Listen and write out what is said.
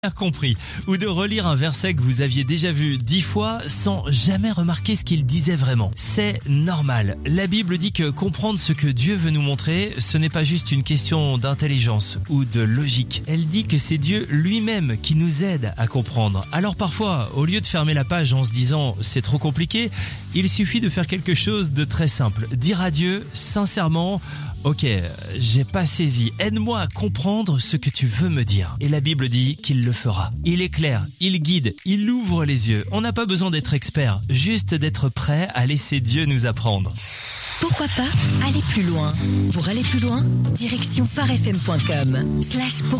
Compris, ou de relire un verset que vous aviez déjà vu 10 fois sans jamais remarquer ce qu'il disait vraiment. C'est normal. La Bible dit que comprendre ce que Dieu veut nous montrer, ce n'est pas juste une question d'intelligence ou de logique. Elle dit que c'est Dieu lui-même qui nous aide à comprendre. Alors parfois, au lieu de fermer la page en se disant « c'est trop compliqué », il suffit de faire quelque chose de très simple. Dire à Dieu sincèrement « Ok, j'ai pas saisi. Aide-moi à comprendre ce que tu veux me dire. » Et la Bible dit qu'il le fera. Il éclaire, il guide, il ouvre les yeux. On n'a pas besoin d'être expert, juste d'être prêt à laisser Dieu nous apprendre. Pourquoi pas aller plus loin? Pour aller plus loin, direction farfm.com/pourquoi